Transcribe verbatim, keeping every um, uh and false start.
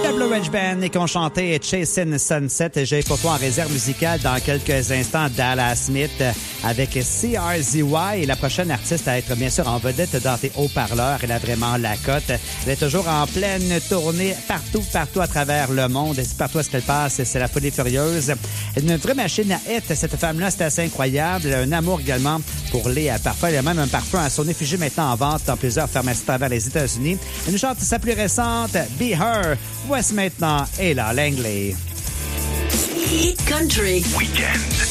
la Blue Ridge Band et qu'on chantait Chasing Sunset. J'ai pour toi en réserve musicale dans quelques instants Dallas Smith avec C R Z Y et la prochaine artiste à être bien sûr en vedette dans tes haut-parleurs. Elle a vraiment la cote. Elle est toujours en pleine tournée partout, partout à travers le monde. Et partout où ce qu'elle passe, c'est la folie furieuse. Elle est une vraie machine à hit. Cette femme-là, c'est assez incroyable. Elle a un amour également pour les parfums. Elle a même un parfum à son effigie maintenant en vente dans plusieurs pharmacies à travers les États-Unis. Elle nous chante sa plus récente, Be Her. Voici maintenant Ella Langley. Hit Country Weekend.